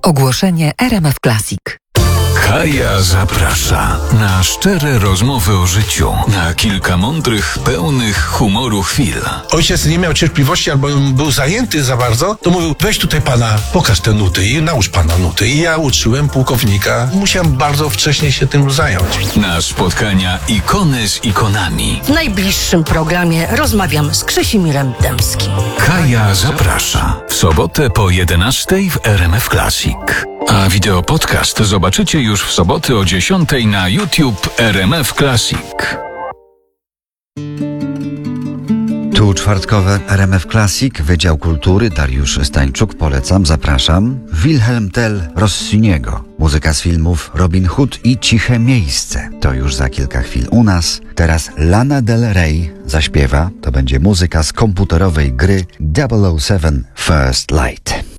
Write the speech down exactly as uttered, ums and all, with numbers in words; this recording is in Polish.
Ogłoszenie R M F Classic. Kaja zaprasza na szczere rozmowy o życiu, na kilka mądrych, pełnych humoru chwil. Ojciec nie miał cierpliwości albo był zajęty za bardzo, to mówił: weź tutaj pana, pokaż te nuty i naucz pana nuty. I ja uczyłem pułkownika. Musiałem bardzo wcześnie się tym zająć. Na spotkania ikony z ikonami. W najbliższym programie rozmawiam z Krzysimirem Dębskim. Kaja zaprasza. W sobotę po jedenastej w R M F Classic. A wideo podcast zobaczycie już w sobotę o dziesiątej na YouTube R M F Classic. Tu czwartkowe R M F Classic, Wydział Kultury, Dariusz Stańczuk, polecam, zapraszam. Wilhelm Tell Rossiniego, muzyka z filmów Robin Hood i Ciche Miejsce. To już za kilka chwil u nas. Teraz Lana Del Rey zaśpiewa, to będzie muzyka z komputerowej gry double oh seven First Light.